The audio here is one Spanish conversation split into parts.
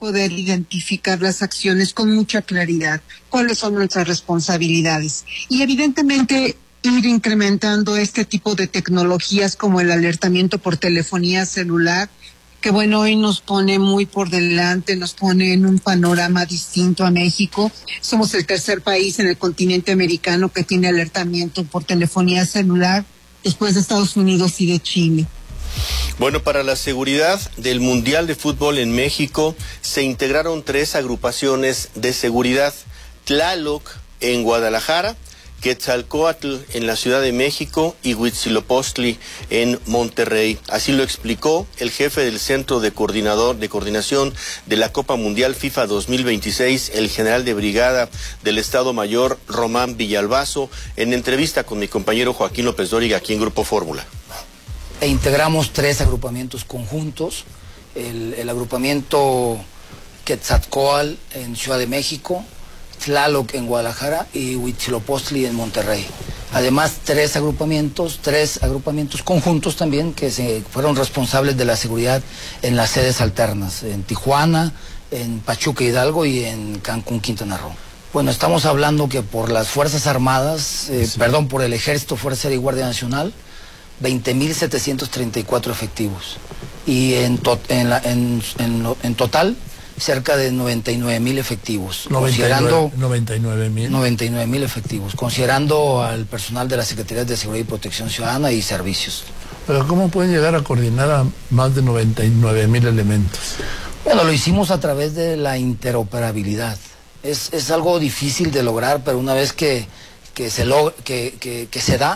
poder identificar las acciones con mucha claridad, cuáles son nuestras responsabilidades. Y evidentemente ir incrementando este tipo de tecnologías como el alertamiento por telefonía celular, que bueno, hoy nos pone muy por delante, nos pone en un panorama distinto a México. Somos el tercer país en el continente americano que tiene alertamiento por telefonía celular, después de Estados Unidos y de Chile. Bueno, para la seguridad del Mundial de Fútbol en México se integraron 3 agrupaciones de seguridad: Tlaloc en Guadalajara, Quetzalcóatl en la Ciudad de México y Huitzilopochtli en Monterrey. Así lo explicó el jefe del Centro de Coordinación de la Copa Mundial FIFA 2026, el general de brigada del Estado Mayor, Román Villalbazo, en entrevista con mi compañero Joaquín López Dóriga aquí en Grupo Fórmula. Integramos 3 agrupamientos conjuntos: el agrupamiento Quetzalcóatl en Ciudad de México, Tlaloc en Guadalajara y Huitzilopochtli en Monterrey. Además, 3 agrupamientos conjuntos también que se fueron responsables de la seguridad en las sedes alternas, en Tijuana, en Pachuca Hidalgo y en Cancún, Quintana Roo. Bueno, estamos hablando que por las Fuerzas Armadas, por el Ejército, Fuerza Aérea y Guardia Nacional, 20.734 efectivos. Y en total, cerca de 99,000 efectivos. 99,000 efectivos, considerando al personal de las Secretarías de Seguridad y Protección Ciudadana y servicios. Pero ¿cómo pueden llegar a coordinar a más de 99,000 elementos? Bueno, lo hicimos a través de la interoperabilidad. Es algo difícil de lograr, pero una vez que se da,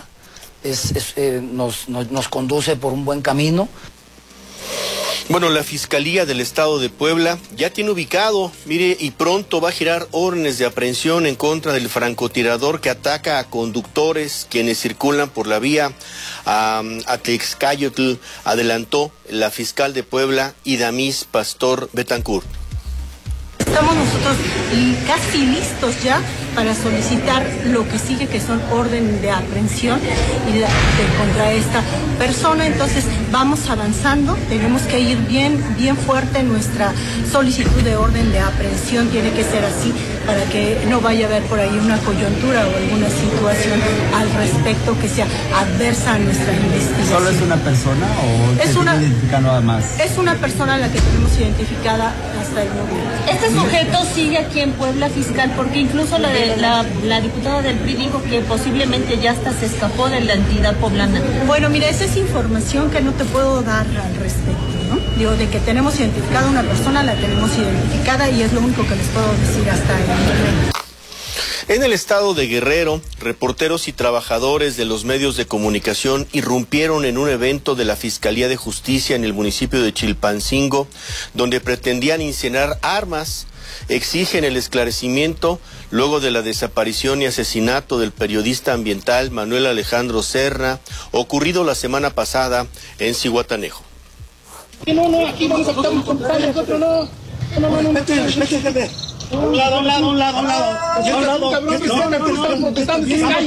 nos conduce por un buen camino. Bueno, la Fiscalía del Estado de Puebla ya tiene ubicado, mire, y pronto va a girar órdenes de aprehensión en contra del francotirador que ataca a conductores quienes circulan por la vía a Texcayotl, adelantó la fiscal de Puebla, Idamis Pastor Betancourt. Estamos nosotros casi listos ya para solicitar lo que sigue, que son orden de aprehensión contra esta persona. Entonces vamos avanzando, tenemos que ir bien fuerte en nuestra solicitud de orden de aprehensión. Tiene que ser así para que no vaya a haber por ahí una coyuntura o alguna situación al respecto que sea adversa a nuestra investigación. ¿Solo es una persona o se tiene identificado nada más? Es una persona a la que tenemos identificada hasta el momento. Este sujeto sigue aquí en Puebla, fiscal, porque incluso la diputada del PRI dijo que posiblemente ya hasta se escapó de la entidad poblana. Bueno, mira, esa es información que no te puedo dar al respecto, ¿no? Digo, de que tenemos identificada a una persona, la tenemos identificada y es lo único que les puedo decir hasta el momento. En el estado de Guerrero, reporteros y trabajadores de los medios de comunicación irrumpieron en un evento de la Fiscalía de Justicia en el municipio de Chilpancingo, donde pretendían incinerar armas. Exigen el esclarecimiento luego de la desaparición y asesinato del periodista ambiental Manuel Alejandro Serna, ocurrido la semana pasada en Zihuatanejo. No, aquí vamos a estar nosotros no. Vete. Un lado. Cabrón, que están protestando.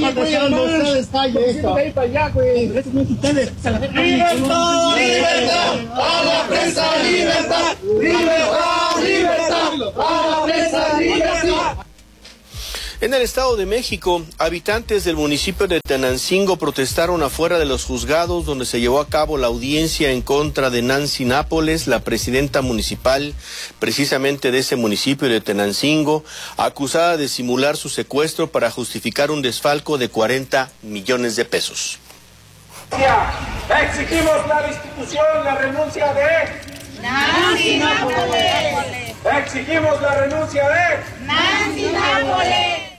¡Libertad! ¡A la prensa, libertad! ¡Libertad! ¡A la prensa, libertad! En el Estado de México, habitantes del municipio de Tenancingo protestaron afuera de los juzgados donde se llevó a cabo la audiencia en contra de Nancy Nápoles, la presidenta municipal precisamente de ese municipio de Tenancingo, acusada de simular su secuestro para justificar un desfalco de 40 millones de pesos. Exigimos la destitución, la renuncia de Nancy Nápoles. Exigimos la renuncia de Nancy Nápoles.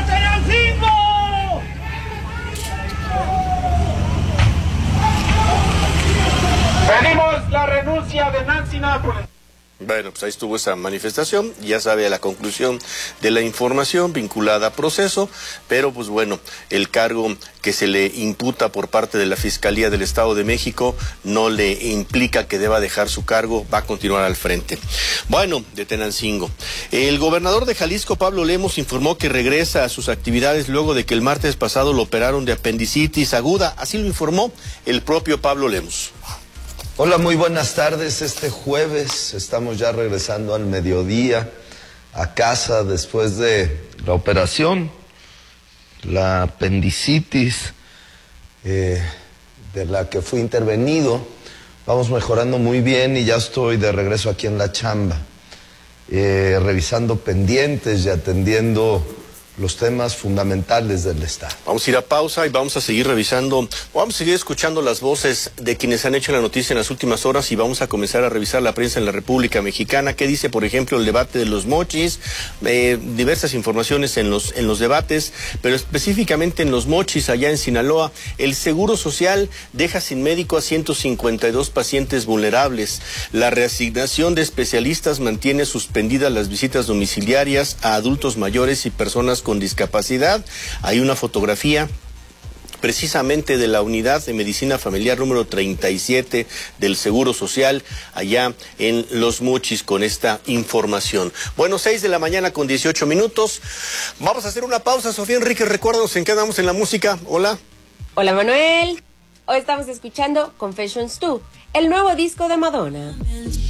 Pedimos la renuncia de Nancy Nápoles. Bueno, pues ahí estuvo esa manifestación, ya sabe la conclusión de la información vinculada a proceso, pero pues bueno, el cargo que se le imputa por parte de la Fiscalía del Estado de México no le implica que deba dejar su cargo, va a continuar al frente. Bueno, de Tenancingo. El gobernador de Jalisco, Pablo Lemos, informó que regresa a sus actividades luego de que el martes pasado lo operaron de apendicitis aguda, así lo informó el propio Pablo Lemos. Hola, muy buenas tardes. Este jueves estamos ya regresando al mediodía a casa después de la operación, la apendicitis de la que fui intervenido. Vamos mejorando muy bien y ya estoy de regreso aquí en la chamba, revisando pendientes y atendiendo los temas fundamentales del Estado. Vamos a ir a pausa y vamos a seguir revisando, vamos a seguir escuchando las voces de quienes han hecho la noticia en las últimas horas y vamos a comenzar a revisar la prensa en la República Mexicana. ¿Qué dice, por ejemplo, el debate de los mochis? Diversas informaciones en los debates, pero específicamente en los mochis, allá en Sinaloa. El Seguro Social deja sin médico a 152 pacientes vulnerables. La reasignación de especialistas mantiene suspendidas las visitas domiciliarias a adultos mayores y personas con discapacidad. Hay una fotografía precisamente de la unidad de medicina familiar número 37 del Seguro Social allá en Los Mochis con esta información. Bueno, 6 de la mañana con 18 minutos. Vamos a hacer una pausa. Sofía Enrique, recuérdanos en qué andamos en la música. Hola. Hola, Manuel. Hoy estamos escuchando Confessions 2, el nuevo disco de Madonna.